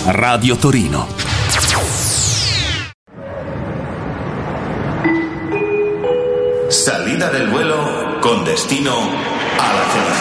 Radio Torino. Salida del vuelo con destino a la felicidad.